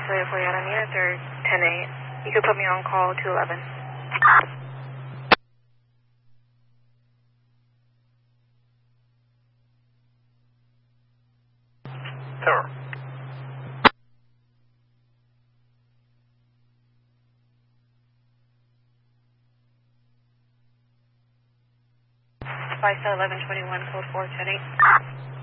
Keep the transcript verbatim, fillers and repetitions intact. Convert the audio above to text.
Toyota for you on units or ten eight. You could put me on call two eleven. Sir. Five star eleven twenty one code four ten eight.